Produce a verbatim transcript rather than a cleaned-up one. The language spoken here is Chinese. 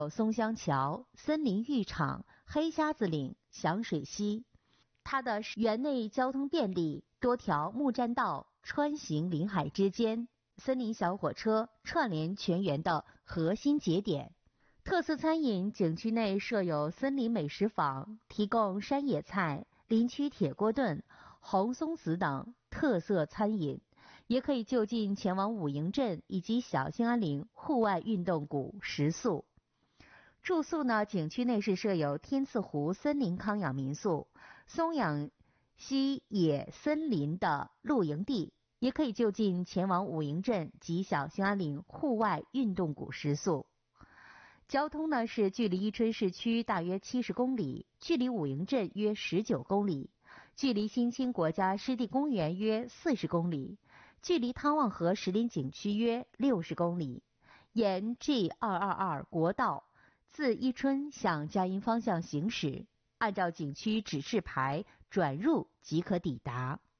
有松香桥、森林浴场、黑瞎子岭、响水溪。它的园内交通便利，多条木栈道穿行林海之间，森林小火车串联全园的核心节点。特色餐饮，景区内设有森林美食坊，提供山野菜、林区铁锅炖、红松子等特色餐饮，也可以就近前往武营镇以及小兴安岭户外运动谷食宿。住宿呢，景区内是设有天赐湖森林康养民宿、松阳西野森林的露营地，也可以就近前往武营镇及小兴安岭户外运动谷食宿。交通呢是距离伊春市区大约七十公里，距离武营镇约十九公里，距离新青国家湿地公园约四十公里，距离汤旺河石林景区约六十公里。沿 G 二二二国道自伊春向佳音方向行驶，按照景区指示牌转入即可抵达。